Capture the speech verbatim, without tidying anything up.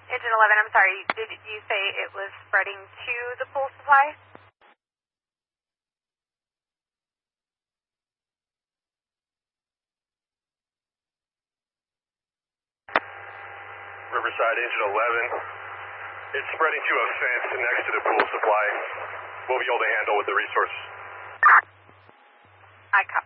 Engine eleven, I'm sorry, did you say it was spreading to the pool supply? Riverside, engine eleven. It's spreading to a fence next to the pool supply. We'll be able to handle with the resource. I copy.